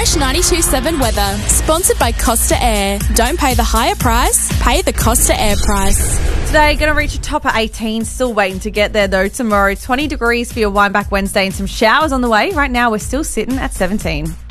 Fresh 92.7 weather, sponsored by Costa Air. Don't pay the higher price, pay the Costa Air price. Today, going to reach a top of 18. Still waiting to get there, though. Tomorrow, 20 degrees for your Wineback Wednesday and some showers on the way. Right now, we're still sitting at 17.